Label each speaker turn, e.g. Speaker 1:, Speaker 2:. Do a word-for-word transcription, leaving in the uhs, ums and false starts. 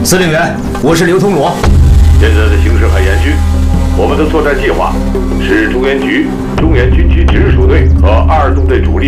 Speaker 1: 司令员，我是刘通罗。
Speaker 2: 现在的形势很严峻，我们的作战计划是中原局、中原军区直属队和二纵队主力。